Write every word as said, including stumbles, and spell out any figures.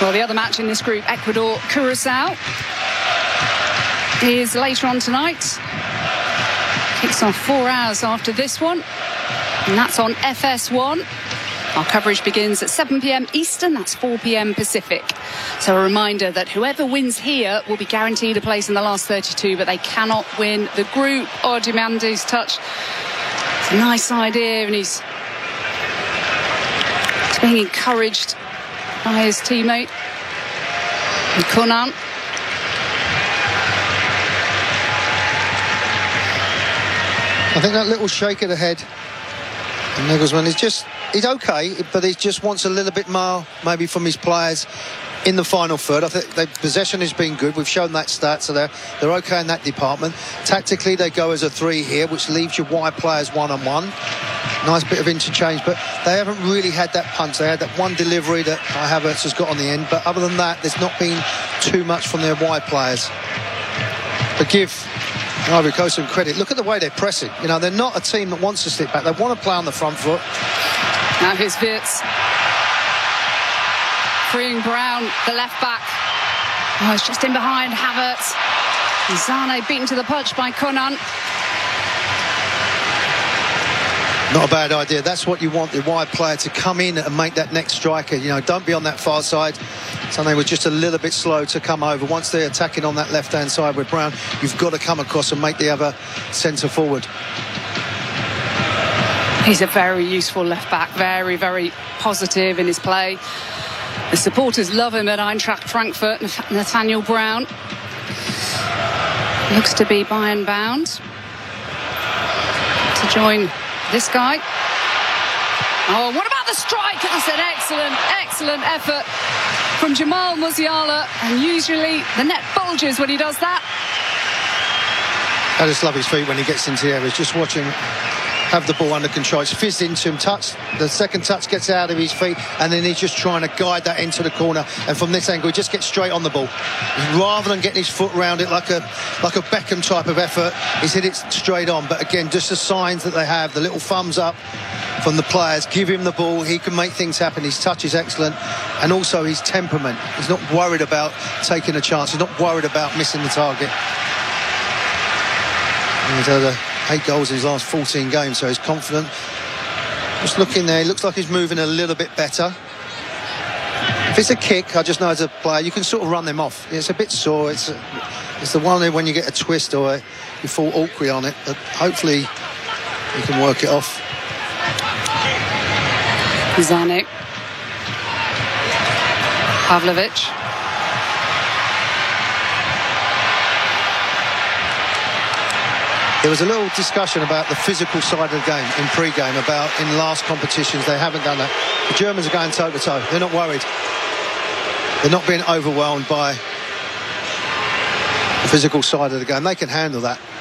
Well, the other match in this group, Ecuador-Curacao, is later on tonight. Kicks off four hours after this one, and that's on F S one. Our coverage begins at seven p m Eastern, that's four p m Pacific. So a reminder that whoever wins here will be guaranteed a place in the last thirty-two, but they cannot win the group. Oh, Diamandi's touch. It's a nice idea, and he's, he's being encouraged by his teammate, Konan. I think that little shake of the head, and Nagelsmann is just, he's okay, but he just wants a little bit more, maybe from his players in the final third. I think their possession has been good. We've shown that stat, so they're, they're okay in that department. Tactically, they go as a three here, which leaves your wide players one-on-one. Nice bit of interchange, but they haven't really had that punch. They had that one delivery that Havertz has got on the end, but other than that, there's not been too much from their wide players. But give Ivory Coast some credit. Look at the way they're pressing. You know, they're not a team that wants to sit back. They want to play on the front foot. Now here's Wirtz. Freeing Brown, the left back. Oh, it's just in behind Havertz. And Zane beaten to the punch by Konan. Not a bad idea. That's what you want, the wide player to come in and make that next striker. You know, don't be on that far side. So they were just a little bit slow to come over. Once they're attacking on that left-hand side with Brown, you've got to come across and make the other centre forward. He's a very useful left back, very, very positive in his play. The supporters love him at Eintracht Frankfurt. Nathaniel Brown looks to be Bayern bound to join this guy. Oh, what about the strike? That's an excellent, excellent effort from Jamal Musiala, and usually the net bulges when he does that. I just love his feet when he gets into the areas. Just watch him have the ball under control. It's fizzed into him, touch. The second touch gets out of his feet, and then he's just trying to guide that into the corner. And from this angle, he just gets straight on the ball. Rather than getting his foot around it like a like a Beckham type of effort, he's hit it straight on. But again, just the signs that they have, the little thumbs up from the players, give him the ball, he can make things happen. His touch is excellent, and also his temperament. He's not worried about taking a chance. He's not worried about missing the target. And he's had a eight goals in his last fourteen games, so he's confident. Just looking there, he looks like he's moving a little bit better. If it's a kick, I just know as a player, you can sort of run them off. It's a bit sore. It's a, it's the one when you get a twist or a, you fall awkward on it, but hopefully you can work it off. Zane. Pavlovic. There was a little discussion about the physical side of the game in pre-game, about in last competitions they haven't done that. The Germans are going toe-to-toe. They're not worried. They're not being overwhelmed by the physical side of the game. They can handle that.